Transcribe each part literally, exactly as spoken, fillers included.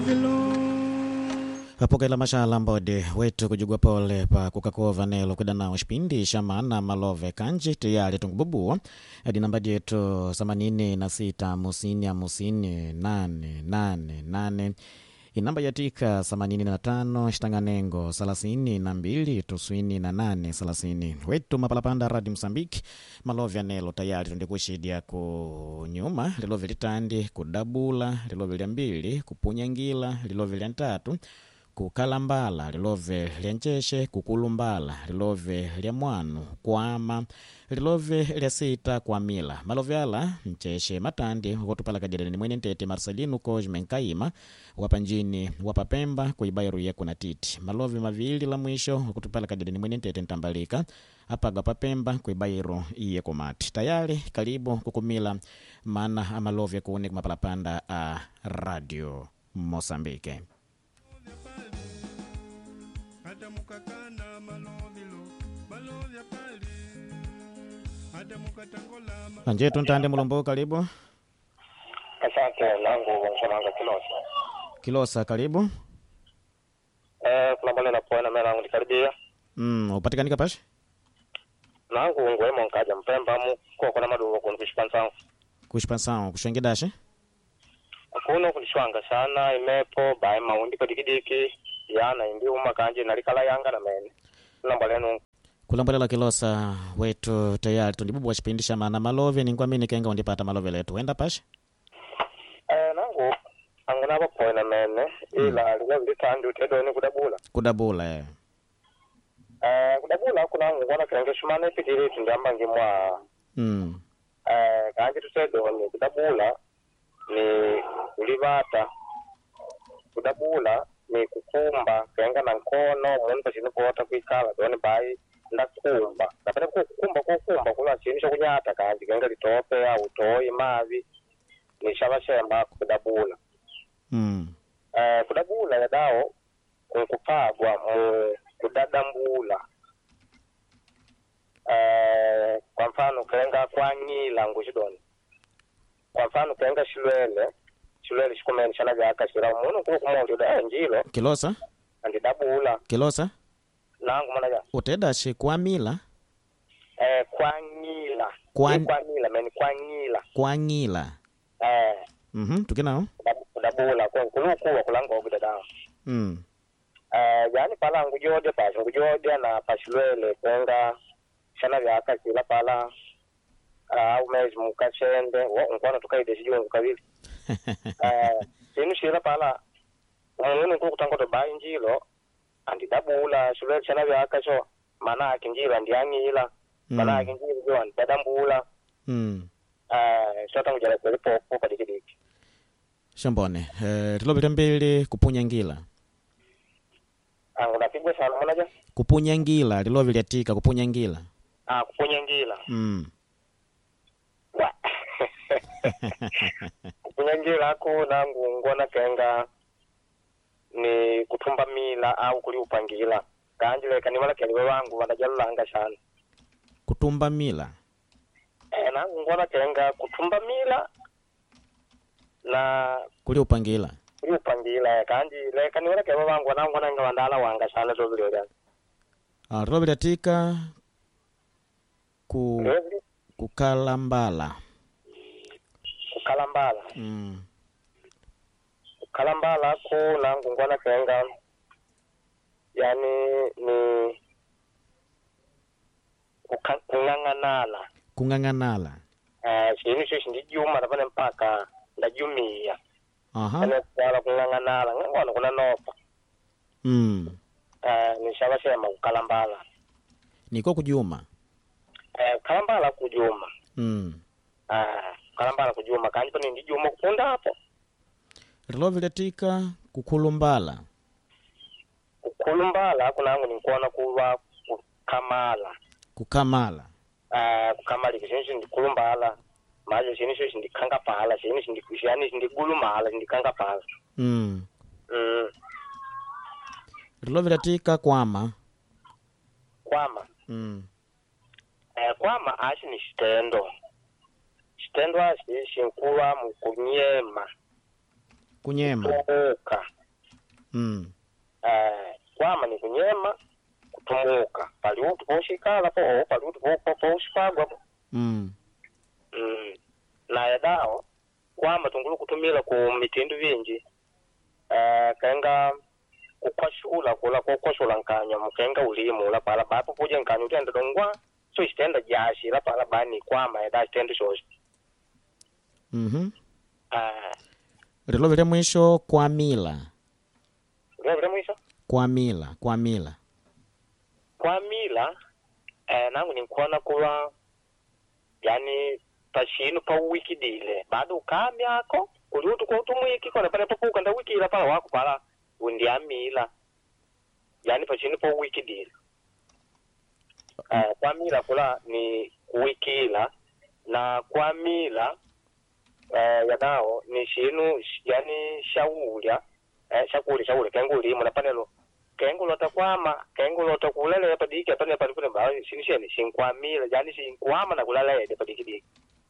Apokela mashala mbode wetu kujugwa pole pa kukakova nelo kudana ushpindi shamana malove kanji tiyali tungububu edi nambadi yetu samanini na sita musini ya musini nane nane nane inamba yatika samanini na tano shtanganengo salasini na mbili tuswini na nane salasini wetu mapalapanda radi Msambiki malove ya nelo tayari tundikushidia kunyuma lilove litandi kudabula lilove lya mbili kupunyangila lilove lya ntatu kukalambala lilove lya ncheshe kukulumbala lilove lya mwanu kwama lilove lya sita kwa mila malove ala ncheshe matandi wakutupala kajereni mwene ntete Marcelino Cosme Nkaima wapanjini wapapemba kuibairu yeku na titi malove mavili la mwisho wakutupala kajereni mwene ntete Ntambalika apaga papemba kuibairu yeku mati tayari karibu kukumila mana amalove kuone kumapalapanda a Radio Mosambike. Anje tuntande mulombo karibu. Asante langu mshamanga Kilosa. Kilosa karibu. Eh kulambale na poena mela langu dikaribia. Mm upatikanika pashi? Nangu ngwemo nkaja mpemba mu ko kona madugo ko kushpansa. Kushpansa kushengedashe? Akuno kulishwanga sana imepo bai maundi ko dikidiki yana indi uma kanje nalikala yanga na mene. Kulambale no kulambale la Kilosa wetu tayari tundibubu washipindisha maana malove ni ngwamini kenga undipata malove letu wenda pashi? Eh nangu angona ba poena mene ila mm. Liwe litandi utedo ni kudabula. Kudabula eh. Eh kudabula kuna ngona kenge shumane pitiri tundamba ngimwa. Mm. Eh kanje tutedo ni kudabula ni ulivata kudabula ni kukumba kenga na nkono mundu sinipota kwikala doni bai ndakumba napenda kukumba kukumba kula chinisho kunyata kandi kenga litope au toi mavi ni shabashemba kudabula. Mm. Eh kudabula ya dao kunkupagwa mu kudadambula. Eh kwa mfano kenga kwa ngila ngushidoni. Kwa mfano kenga shilwele shilwele shikumeni shana vyaka shira umuntu kuku mwongi uda njilo Kilosa andi dabula Kilosa nangu manaja uteda shi kwa mila eh kwa ngila kwa, kwa ngila meni kwa ngila kwa ngila eh mhm tukinao dabula kwa kulukuwa kulango obidada mm eh yani pala ngujode pa ngujode na pashilwele kenga shana vyaka shira pala au mezi mukachende wo ngwana tukaide sijungu kabili eh sinu shira pala umuntu kukutangoto bai njilo andi dabula shule chana byakacho mana akinjira ndi angila mana akinjira jo andi dadambula mm eh shata ngujala kwepo popa dikidiki shambone eh tilobile mbili kupunya ngila angu napigwa sana manaja kupunya ngila lilovile atika kupunya ngila ah kupunya ngila mm kupunya ngila ko nangu ngona kenga ni kutumba mila au kuli upangila kanjile kanimala kaliwe wangu wanajalanga sana kutumba mila eh na ngona kenga kutumba mila na kuli upangila kuli upangila kanjile kanimala kaliwe wangu wanangu wananga wandala wanga sana to vile ah Robert atika ku Really? kukalambala kukalambala mm kalambala ko nangu ngona kenga yani ni kung'ang'anala kung'ang'anala eh shini sho ndijuma napane mpaka ndajumia aha ana kwala kung'ang'anala ngona kuna nofa mm eh ni shabashema kalambala niko kujuma eh kalambala kujuma mm ah kalambala kujuma kanji pani ndijuma kunda hapo lilovile atika kukulumbala kukulumbala kuna nangu nikuona kuwa kukamala kukamala ah kukamali kishinshi ndikulumbala maji shinisho ndikanga pala shinisho ndikushani ndigulumala ndikanga pala mm mm lilovile atika kwama kwama mm eh kwama ashi ni stendo stendo ashi shinkula mkunyema Kunyema. Kutumuka. Mm. Eh, kwama ni kunyema, kutumuka. Pali utu poshikala po, o pali utu po poshikagwa po. Mm. Mm. Na yadao, kwama tungulu kutumila ku mitindu vinji. Eh, kenga kukwashula kula kukwashula nkanya mkenga ulimu la pala bapo puje nkanya utenda dongwa so istenda jashi la pala bani kwama yada istenda shoshi. Mhm. Ah, Rilo vile mwisho kwa mila. ndio vile mwisho. Kwa mila, kwa mila. Kwa mila eh, nangu ni kuona kuwa yani pashinu pa wiki dile bado ukami yako kuliutu kwa utumwiki kwa pale papu kanda wiki ila pala wako pala undia mila yani pashinu pa wiki dile eh, kwa mila kula ni wiki ila na kwa mila eh, yadao ni shinu yani shaulya eh, shakuli shauli kengu ulimu na panelo kengu lota kwama kengu lota kulele padiki apane palipune ba sinisheni shinkwamila yani shinkwama na kulala ede padiki diki.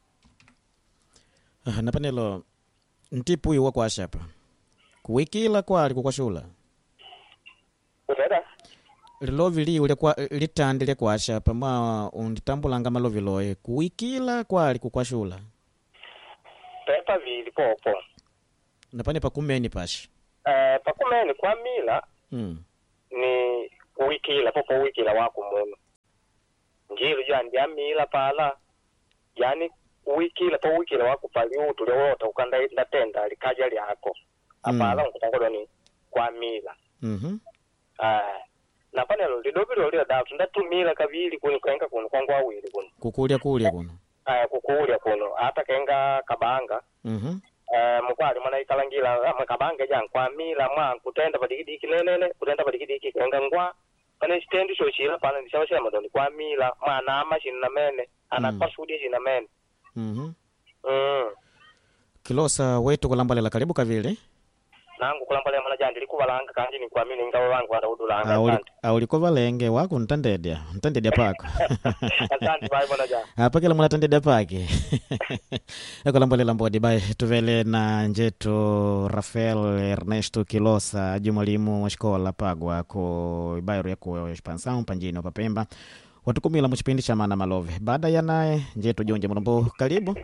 Ah, napanelo ntipu iwa kwa shapa. Kuwikila kwa ali kwa shula. Utenda Lilovi li ule kwa litandile kwa shapa ma unditambulanga malovi loe. Kuwikila kwa ali kwa shula. pepa vili popo Napane pa kumeni pashi. eh, pakumeni kwa mila Mm. ni kuwikila popo wikila wako muno njilu jandi ya mila pala yani wikila po wikila wako pali utu lewota ukanda ndatenda likaja lyako apala mm. Nkutangodo ni kwa mila. Mhm. Ah, na panelo lidobilo lile datu ndatumila kabili kuni kwenga kuno kwangu awili kuno Kukulya kulya kuno. eh, kukulya kuno hata kenga kabanga Mhm. eh, mukwali mwana ikalangila makabanga jang kwa mila mwa kutenda padigidiki lelele kutenda padigidiki kenga ngwa pane stendi so chila pana nishawa shema doni kwa mila mwana ama shina mene ana Mm. kwa shudi shina mene. Mhm. Mm. Kilosa wetu kulambalela karibu kavili. Nangu kulambale mwana jandi likubalanga kanji ni kwa mili ngawa wangu wada udulanga. Auli Asante. auli valenge wako ntandedia. Ntandedia pako. Asante bye mwana jandi. Apa kila mwana tandedia pake. Eko lambalela mbodi bai tuvele na njetu Rafael Ernesto Kilosa aji mwalimu wa shikola pagwa ko ibairu ya kuwa expansão panjini wa Papemba. Watukumila mchipindi cha mana malove. Baada ya nae njetu Jonje Mulumbu karibu.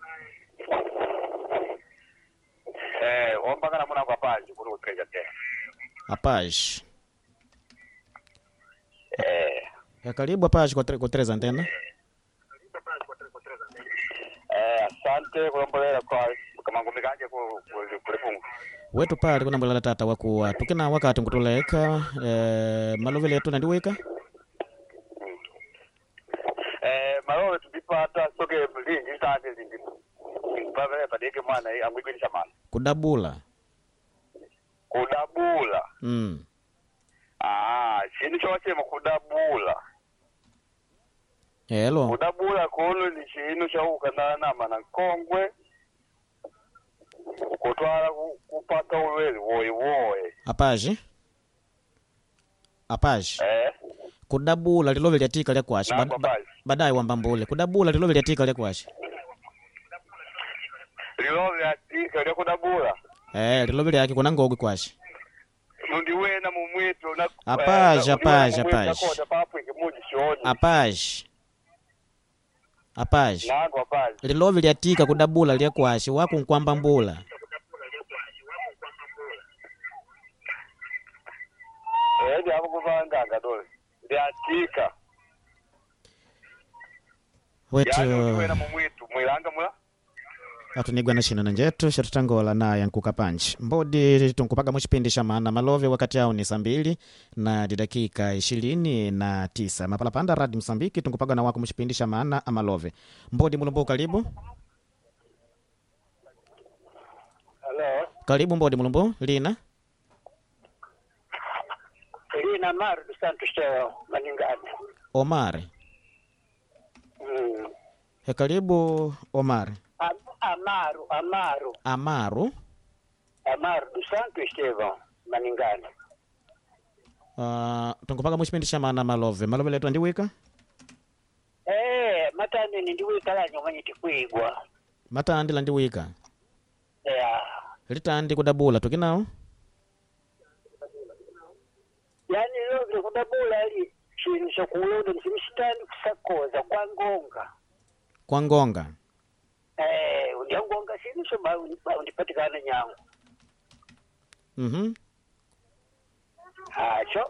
Eh, ombaga na muna kwa paji kuri utreja te. Apaj. Eh, Ya karibu apaj kwa, tre, kwa treza antena. eh, asante kulombolela kwa kama ngumikaje ku kulifungu. Wetu pale kuna mbala tata wakuwa tukina wakati ngutuleka eh, malove letu nandiweka. Eh, marowe tudipata soke lingi tande lingi. Pavele padeke mwana angwibisha mana. Kudabula. Kudabula. Mm. Ah, chini cho chema kudabula. Hello. Kudabula kono ni chino cha ukandana na mana kongwe. Kutwala kupata ulweli woi woi. Apaji. Apaji. Eh. Kudabula lilove lyatika lya kwashi. Na Bad, kwa baadaye wambambule. Kudabula lilove lyatika lya kwashi. Lilove atika lya kudabula. Eh, lilove lyake kuna ngogo kwashi. Nundi wena mumwitu na Apaji, apaji, apaji. Apaji. Apaji. Nangu apaji. Lilove lyatika kudabula lya kwashi wako nkwamba mbula. Eh, hapo kuvanga ngadole. Lyatika. Wetu Yani wena mumwitu mwilanga mula. atunigwa na shino na njetu shatutangola na yankuka panchi mbodi tunkupaga muchipindi sha maana malove wakati yao ni saa mbili na dakika ishirini na tisa mapalapanda radi Msambiki tunkupaga na wako muchipindi sha maana amalove mbodi Mulumbu karibu. Hello. Karibu mbodi Mulumbu lina Lina Maru de Santos Teo Maningani. Omar. Mm. He karibu Omar. Am, Amaru, Amaru. Amaru. Amaru de Santos Teo Maningani. Uh, tunkupaga muchipindi sha maana malove malove letu andiwika Eh, matani ni ndiwe kala nyoma nyitikwigwa. mata andila ndiwika Yeah. Ritandi kudabula tukinao. Yani leo kudabula ali chini shokulodo msimshitani kusakoza kwa ngonga. Kwa ngonga. Eh, undi ngonga chini sho ba undipatikana nyango. Mhm. Acho.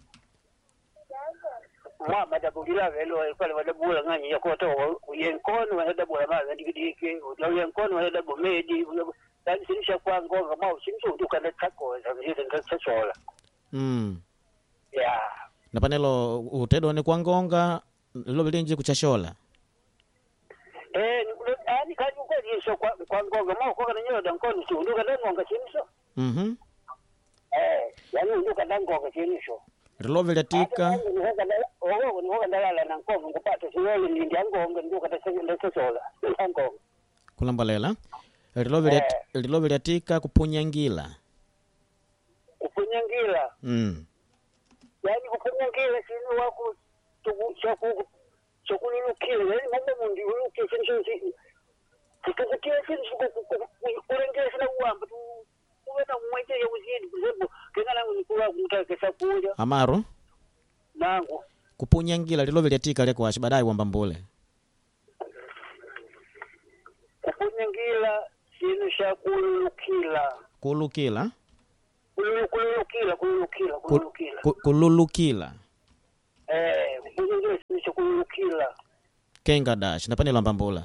Mama dabula velo pale wadabula ngani yakoto uyenkono wadabula maza ndigidiki uyenkono wadabula medi yani sinisha kwa ngonga mau sinisha udukana takoza ngide ntachola. Mm. Yeah. Na panelo utedo ni kwa ngonga lo bilinji kuchashola. Eh, ani kaji kwa hiyo kwa kwa ngonga mau kwa na nyoda nkono si unduka ngonga sinisha. Mhm. Eh, yani unduka ngonga sinisha. Rilo vilatika. Ogo ni hoga ndala na nkongo ngopata siwele ni ndangonga nduka tachola. Ngonga. Kulambalela. Rilo vilat rilo vilatika kupunyangila. Kupunyangila. Mm. Yani kupunyangila sinu wako chaku chakululukile yani mambo mundi uluke sinu sinu tukukia sinu kurengea sina uamba tu uwena mwaje ya uzidi kuzebu kengana unikula kumtaka sakuja Amaro nangu kupunyangila rilo vilatika leko washi badai wambambule. Kupunyangila sinu shakululukila. Kulukila. Kululukila, kululukila, kululukila. Kululukila. Eh, kupunyangila sinu shakululukila. Kenga dash, napanelo mbambula.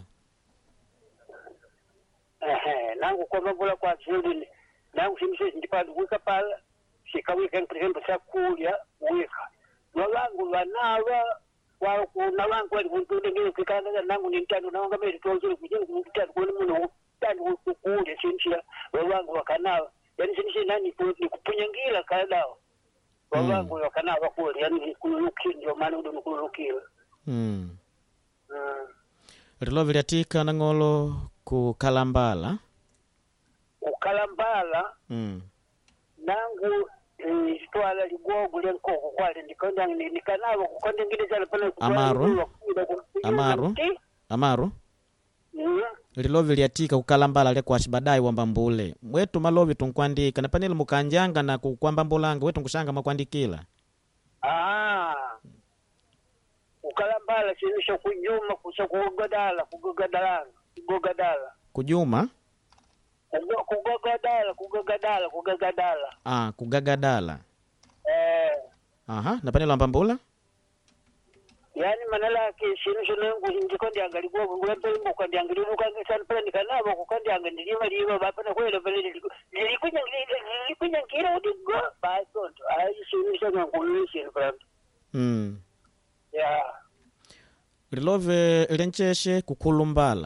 Eh, nangu kwa mbambula kwa zili, nangu simise ndipadu wika pala, shika wika nkitembo sakulia, wika. Nalangu wanawa, nalangu wali kuntude ngile kikanda, nangu ni mtanu, nawanga meri tuwazili kujili kumutanu, kwa ni munu mtanu kukulia, sinishia, nalangu wakanawa. Yani sinishe nani ni kupunyangila kadao. Wawangu wakanawa kuli, yani kululukila, ndio maana udu kululukila. Mm. Mm. Rilo vilatika na ngolo kukalambala. Kukalambala. Mm. Nangu istwala ligogo lenkoko kwale ndikonda nikanawa kukonde ngide jala pale Amaro. Amaro. Amaro. Mm. Rilo vilatika kukalambala leko washi badai wambambule. Mwetu malovi tunkwandika na panelo mukanjanga na kukwambambulanga wetu ngushanga makwandikila. Ah. Ukalambala sinisha kujuma kusa kugogadala kugogadala kugogadala Kujuma kugogadala kugogadala kugogadala ah kugagadala. Eh, Aha, na panelo mbambula. yani manala ke sinisha nengu ndikondi angaligwa ngulembe ngo kandi angalibu kandi sana pale nikanaba ko kandi angandilima liba bapana kwele pale lilikunya lilikunya ngira udigo basonto ayi sinisha ngululisha pale. Mm. Yeah. Rilove lencheshe kukulumbala.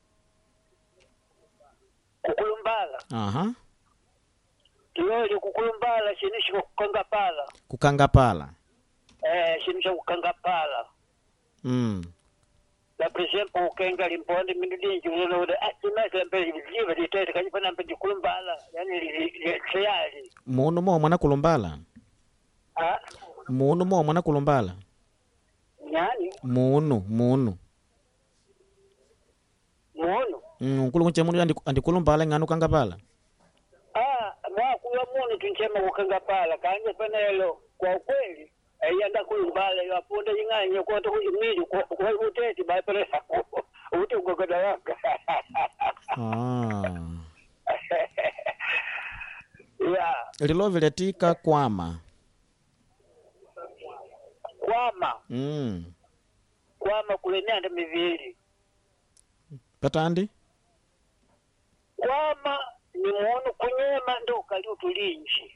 Kukulumbala. Aha. Tiyo kukulumbala sinisha kukangapala. Kukangapala. Eh, sinisha kukangapala. Mm. La presempo ukenga limponde mindinji uno de atima kembe liva ditete kanyipana mpe kukulumbala. Yani tayari. Munu mo mwana kulumbala. Ah. Munu mo mwana kulumbala. Nani? Munu, munu. Munu? Mm, kulu kunche munu andi, andi kulumbala nganu kangapala. Ah, mwa kula munu tunchema kukangapala. Kanje panelo kwa ukweli. Ayanda kulumbala yaponda yinganye kwa to imili kwa uteti ba pale. Ute ugogoda waka. Ah. Yeah. Rilove letika kwama. Kwama. Mm. Kwama kulenea nda mivili. Patandi? Kwama ni munu kunyema ndo kali utulinji.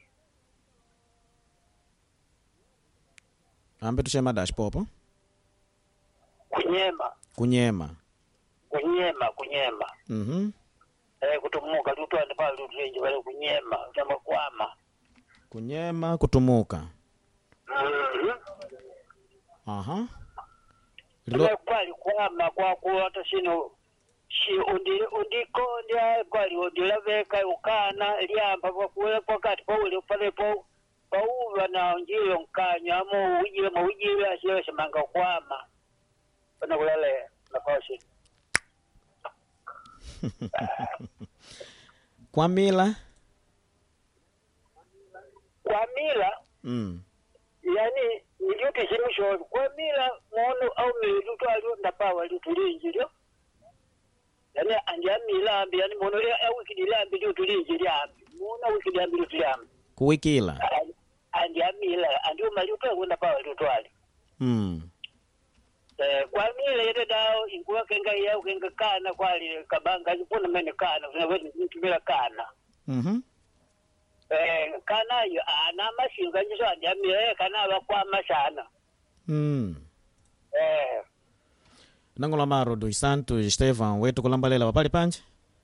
Ambe tushema dash popo. Kunyema. Kunyema. Kunyema, kunyema. Mhm. Eh, kutumuka tutu ande pale utulinji wale kunyema, kama kwama. Kunyema kutumuka. Mhm. Aha. Rilo kwali kwama kwa kuota sino shi undi undi kondia kwali undi laveka ukana liamba kwa kule wakati kwa ule pale po pauwa na njilo nkanya mo ujile mo ujile asiwe semanga kwama pana kulale na koshi Kwa mila? Kwa mila Mm. yani niliote shimisho kwa mila mono au milu twalio ndapawa litulinjilyo yani andia mila ambi yani mono ya wikidila ambi litulinjilyo ambi mono wikidila ambi litulinjilyo Kuwikila? andia mila andio maliuto wenda pawa litwali Mm. eh kwa mila yede dao inkuwa kenga ya kenga kana kwali kabanga jipona mene kana tunaweza nitumila kana Mhm. eh kana yo ana mashinga njiso andia mila kana bakwama sana Mm. eh Nangola maro do Santo Estevan wetu kulambalela wapali panje?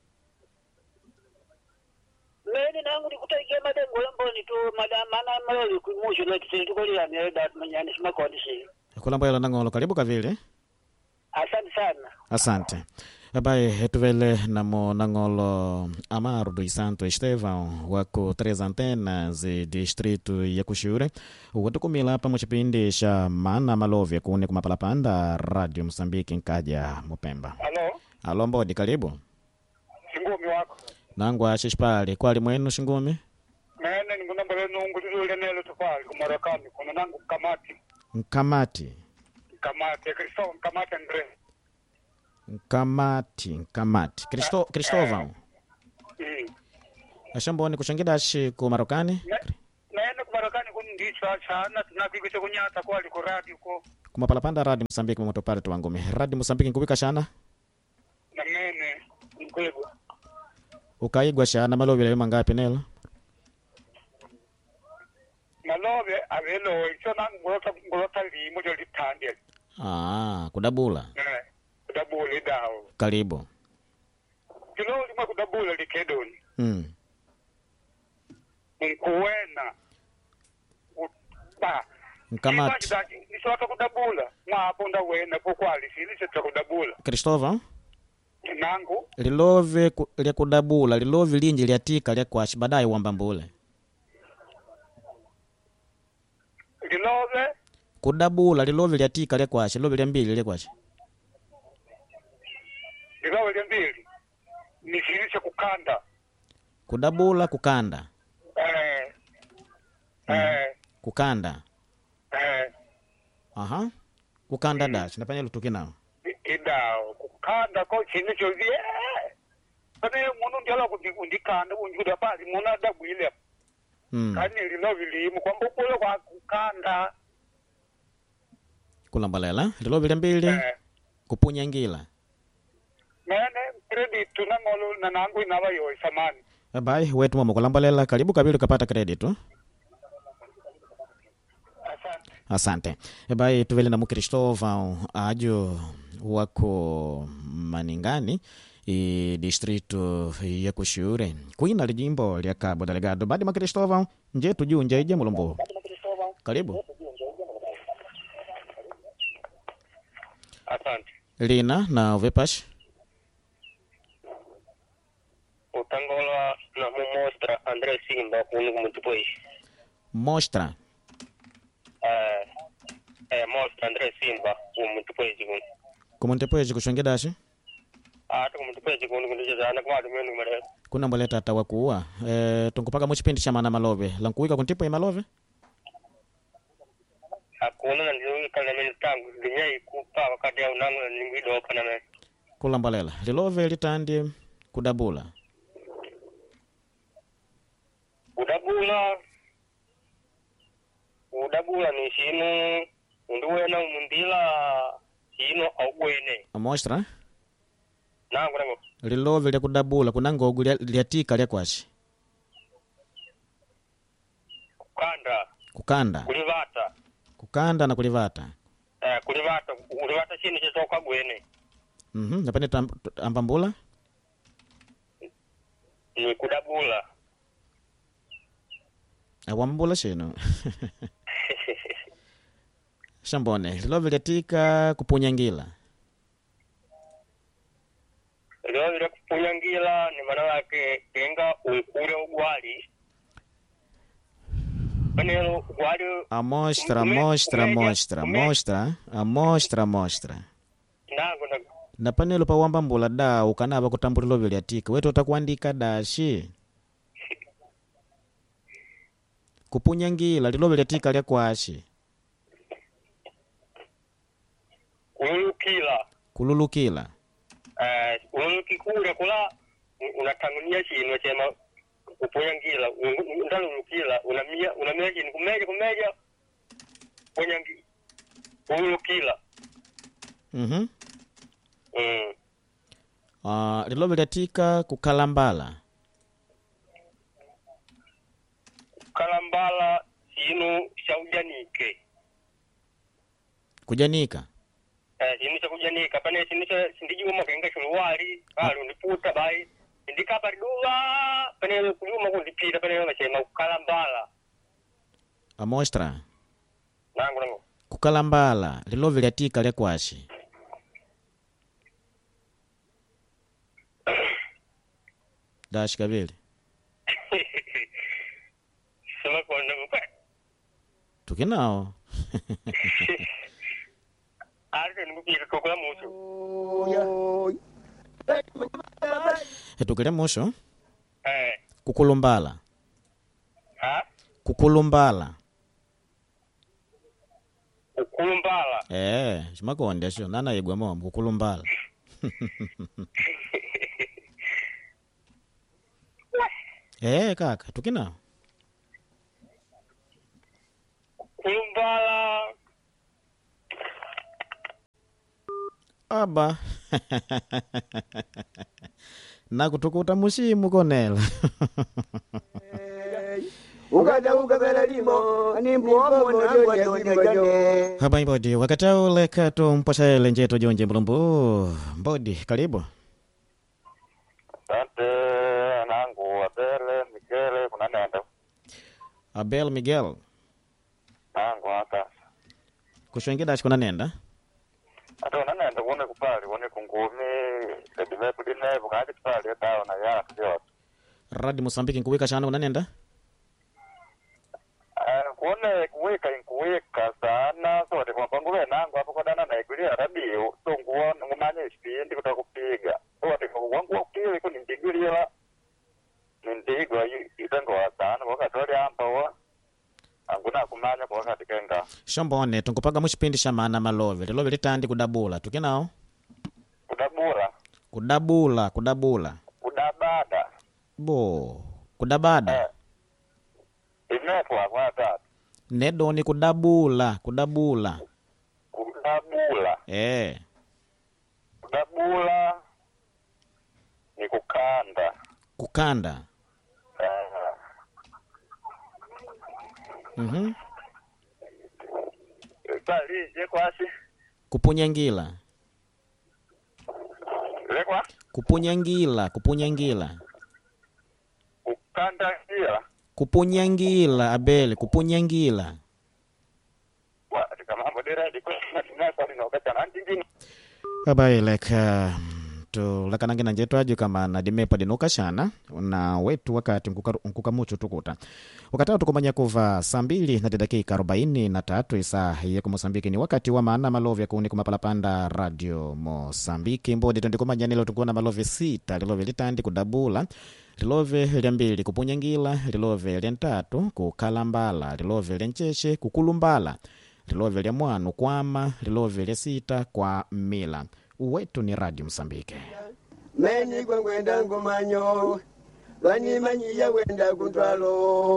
mene nangu ndikutakia madengo lamboni tu madama na maloli kumusho na tukolila mele dat manyani sima kondishi. Kulambalela nangolo karibu kavile. Asante sana. Asante. Abaye etuvele namo nangolo Amaro do Santo Estevan wako três antenas de distrito ya Kushure. Watukumila hapa mchipindi cha Mana Malove kune kumapalapanda Radio Msambiki nkaja Mupemba. Halo, Alo mbodi karibu. Shingumi wako. Nangwa shishpali kwali mwenu Shingumi? Mene ni nguna mbele nungu tuzule nelo tufali kumarakani. Kuna nangu kamati. Nkamati. Kamati, Kristo, kamati Andre. Nkamati, nkamati. Kristo, Kristova. Mm. Ashamboni kuchangidashi ku Marokani? Naenda kumarakani kundichwa chana, tunakikisha kunyata kwa liko radio ko. Kumapalapanda Radio Msambiki motopare tuwangumi. Radio Msambiki nkubika shana? Na mene, mkwegwa. Ukaigwa shana malovi leo mangapi nelo? Malobe, avelo, icho nangu ngulota, ngulota limo jo litandye. Ah, kudabula. Eh, kudabula idao. Karibu. Kilo lima kudabula likedoni. Mm. Nkuwena. Uta. Nkamati. Nisota kudabula. Mwaponda wena kukwali, silise cha kudabula. Kristova? Nangu. Lilove ku, lya kudabula, lilove linji lya tika lya kwashi, badai wambambule. Lilove. Kudabula, lilove lya tika lya kwashi, lilove lya mbili lya kwashi. Lilove lya mbili. Nisilise kukanda. Kudabula, kukanda. Eh. Eh. Kukanda. Eh. Aha. Kukanda mm. dash, napanya lutuki nao. Idao. Kukanda ko chini chozi. Kane munu njala kundikanda unjuda pali muna adabu ile. Mm. Kani lilove limu kwa mbukule kwa kukanda. Kulambalela, lilove lya mbili. Eh. Kupunya ngila. Mene credit tunangolo na nangu inawa yo samani. Bye, wetu mamo kulambalela, karibu kabili kapata credit. Asante. Asante. Bye, tuvele na Mkristova ajo wako Maningani i distrito ya Kushure. Kuina lijimbo lya Cabo Delegado. Badi Mkristova, nje tuju nje ije mulombo. Karibu. Asante. Lina na Vepash. Utangola na mostra Andre Simba kunu kumutupoi. Mostra. Eh eh mostra Andre Simba kumutupoi jikun. Kumuntepoje kushongedashi? Ah to kumutupoi jikun kunje jana kwa dumenu mare. Kuna mboleta tawakuwa. Eh tungupaka muchipindi cha Mana Malove. Lankuika kuntipo Malove? Hakuna na ndio kana mimi tangu linyai kupa wakati au nangu ningido kana me. Kulambalela. Lilove litandi kudabula. Udabula Udabula ni shinu unduwe na umundila shinu augwene. Mostra? Nangu nangu. Lilove lya kudabula kunango lya tika lya kwashi. Kukanda. Kukanda. Kulivata. Kukanda na kulivata. Eh kulivata kulivata shinu chisoka gwene. Mhm, napane ambambula? Ni kudabula. Awambula shino. Shambone, lilove lya tika kupunya ngila. Lilove lya kupunya ngila ni maana yake kenga ukule ugwali. Panelo ugwali A mostra, mostra, mostra, mostra, a mostra, mostra. Nangu nangu. Na panelo pa wambambula da ukanaba kutambula love lya tika. Wetu utakuandika dashi. Kupunyangila lilove lyatika lya kwashi. Kululukila. Kululukila. Eh, ululukikule kula unatangunia chini wachema kupunyangila. Ndalulukila unamia unamia chini kumeja kumeja punyangi. Kululukila. Mhm. Mm. Ah, lilove lyatika kukalambala. Kalambala sinu shaujanike. Kujanika. Eh, sinu shakujanika. Pane sinu sindijuma kenga shuluwali. Kali uniputa bai. Indika pariduwa. Pane kujuma kundipita. Pane unachema kukalambala. A mostra. Nangu nangu. Kukalambala lilove lyatika lya kwashi. Dash kabili. Sema kwa nangu. Tukinao. Arte nukupira kukula musu. Tukile musho. Eh. Kukulumbala. Ha? Kukulumbala. Kukulumbala. Eh, shimakonde sho nana yegwa mom kukulumbala. Eh kaka, tukinao. Kulumbala. Aba. Na kutukuta mushimu konela. Ukada ukabela limo ani mbomo na ngojo. Haba mbodi wakatao leka to mposha lenje to jonje mlumbu. Mbodi karibu. Asante nangu Abel Miguel kuna nenda. Abel Miguel. Nangu hata. Kushwengida shikona nenda. Ato nenda kuone kupali kuone kungumi edime pudine bukati kupali yao na ya sio. Radi Mosambiki nkuweka shana kuna nenda. Eh kuone kuweka kuweka sana sote kwa panguwe nangu hapo kwa dana na ikulia radio so nguo ngumanye spindi kutoka kupiga. Sote kwa wangu kupili kuni ndigulila. Nindigwa itango sana wakati wali hapa wa anguna kumanya kwa wakati kenga. Shombone tunkupaga mushipindi shamana malove. Lilove litandi kudabula. Tukinao. Kudabura. Kudabula, kudabula. Kudabada. Bo, kudabada. Eh. Imetwa kwa tatu. Nedo ni kudabula, kudabula. Kudabula. Eh. Kudabula ni kukanda. Kukanda. Eh. Mhm. Bali je kwasi? Kupunyangila. Lekwa? Kupunyangila, kupunyangila. Kukanda kila. Kupunyangila Abel, kupunyangila. Wa kama mambo dira di kwa na kwa ni wakati na ndingine. Abai leka to lakanange na njeto aju kama na dimepa dinuka shana na wetu wakati nkukamuchu tukuta wakati tukumanya kuva saa mbili na dakika arobaini na tatu isa yeku Mosambiki ni wakati wa maana malovya kuni kumapalapanda radio Mosambiki mbodi tundikumanya nilo tukuna malove sita lilove litandi kudabula lilove liambili kupunyangila lilove liantatu kukalambala lilove liancheshe kukulumbala lilove lya mwanu kwama lilove lya sita kwa mila wetu ni radio Msambike. Meni kwa kwenda ngumanyo Wani manyi ya wenda kuntwalo.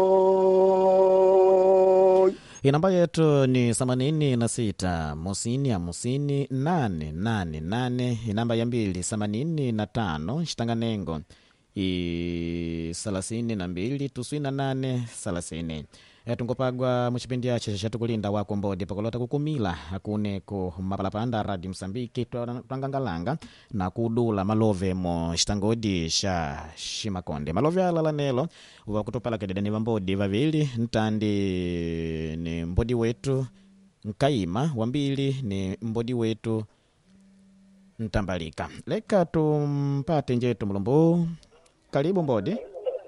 Inamba yetu ni samanini na sita Musini ya musini nane nane nane. Inamba ya mbili samanini na tano Shitanganengo I salasini na mbili Tuswina nane salasini. Tungopagwa muchipindi ya chesha tukulinda wako mbodi pakolota kukumila hakune ku mapalapanda radio Msambiki tuangangalanga na kudula malove mo shitangodi sha shimakonde malove alala nelo wakutopala kedeni mbodi vavili ntandi ni mbodi wetu nkaima wambili ni mbodi wetu ntambalika leka tumpate njetu mulumbu karibu mbodi.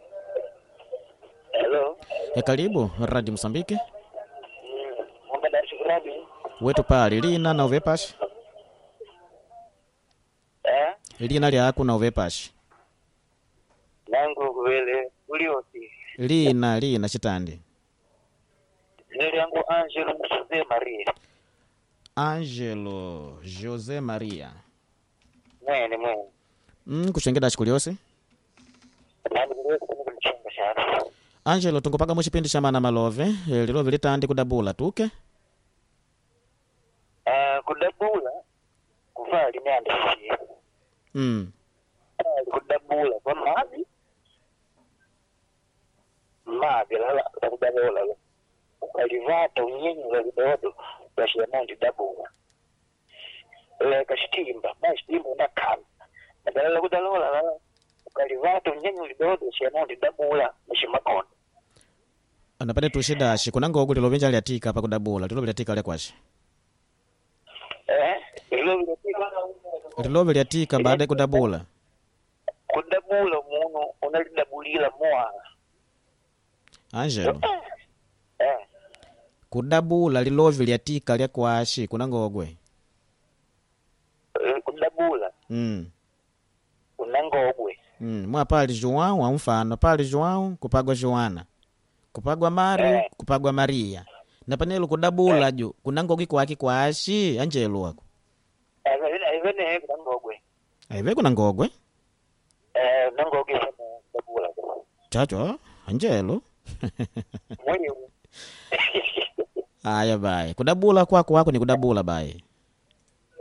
Hello. E karibu radio Msambiki. Mm, mwamba da shukrani. Wetu pali lina na uvepashi. Eh? Lina lyako na uvepashi. Nangu vile uliosi. Lina lina chitandi. Nili yangu Angelo Jose Maria. Angelo Jose Maria. Mwene mwene. Mm, kushengeda shikuliose. Nani kuliweza kumchunga shana. Angelo tungopaga muchipindi shamana malove, lilo vilitandi kudabula tuke. Uh, kudabula kuvaa limeandisi. Mm. Uh, kudabula kwa mavi. Mavi la la kudabula la. Ukalivata unyenyi la lidodo ya shiamondi dabula. Ile kashitimba, mashitimba unakana. Badala la kudalola la ukalivata unyenyi lidodo shiamondi dabula mshimakono. Anapende tushida shi kunanga ogu lilo vinja liatika pa kudabula, lilo liatika le kwashi. Eh, lilo liatika Lilo liatika baada ya kudabula. Kudabula muno unalidabulila mwana. Angelo. Eh. Kudabula lilo liatika le kwashi kunanga ogwe. Kudabula. Mm. Kunanga ogwe. Mm, mwa pali João wa mfano, pali João kupagwa Joana. Kupagwa Mario, eh. kupagwa Maria. Na panelo kudabula jo, kunanga ogwe kwaki kwashi Angelo wako. Eh, hivi ni kunanga ogwe. Aive kunanga ogwe. Eh, nanga ogwe sana kudabula. Chacho, Angelo. Mwenye. Aya bai. Kudabula kwako wako ni kudabula bai.